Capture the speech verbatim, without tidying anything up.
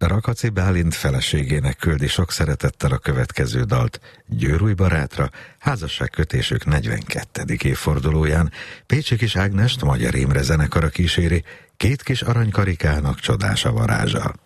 Rakaci Bálint feleségének küldi sok szeretettel a következő dalt Győrúj barátra, házasságkötésük negyvenkettedik évfordulóján. Pécsi Kis Ágnest Magyar Imre zenekara kíséri, Két kis aranykarikának csodás a varázsa.